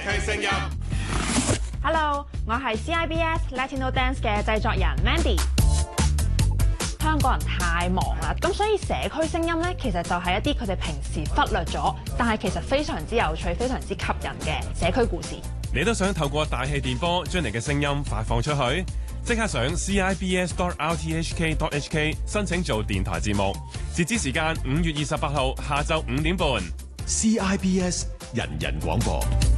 區聲音。 Hello， 我係 CIBS Latino Dance 嘅製作人 Mandy。香港人太忙啦，咁所以社區聲音呢，其實就係一啲佢哋平時忽略咗，但係其實非常之有趣、非常之吸引嘅社區故事。 你都想透過大氣電波將你嘅聲音發放出去？即刻上 CIBS.RTHK.HK 申請做電台節目，截止時間5月28號下晝5點半。 CIBS 人人廣播。